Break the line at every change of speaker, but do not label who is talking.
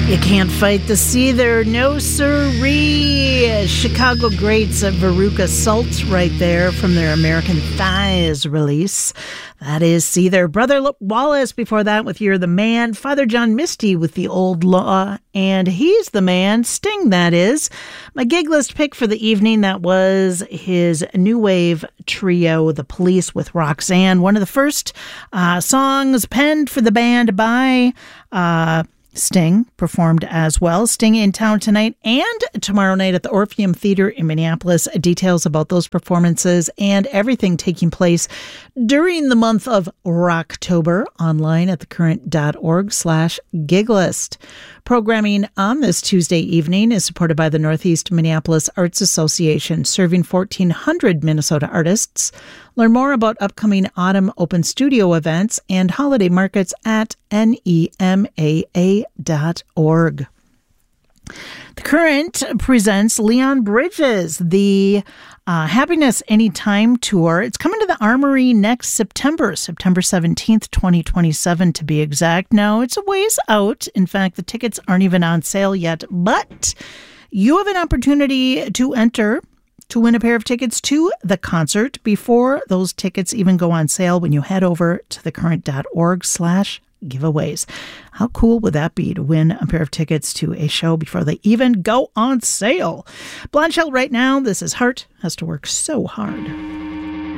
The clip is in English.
You can't fight the Seether, no sirree. Chicago greats of Veruca Salt right there from their American Thighs release. That is Seether. Brother Wallace before that with You're the Man. Father John Misty with The Old Law. And He's the Man. Sting, that is. My gig list pick for the evening, that was his new wave trio, The Police with Roxanne. One of the first songs penned for the band by Sting, performed as well. Sting in town tonight and tomorrow night at the Orpheum Theater in Minneapolis. Details about those performances and everything taking place during the month of Rocktober online at thecurrent.org/giglist. Programming on this Tuesday evening is supported by the Northeast Minneapolis Arts Association, serving 1,400 Minnesota artists. Learn more about upcoming autumn open studio events and holiday markets at nemaa.org. The Current presents Leon Bridges, the Happiness Anytime Tour. It's coming to the Armory next September 17th, 2027 to be exact. Now, it's a ways out. In fact, the tickets aren't even on sale yet, but you have an opportunity to enter to win a pair of tickets to the concert before those tickets even go on sale when you head over to thecurrent.org/giveaways. How cool would that be to win a pair of tickets to a show before they even go on sale? Blonde Shell right now. This is Heart Has to Work So Hard.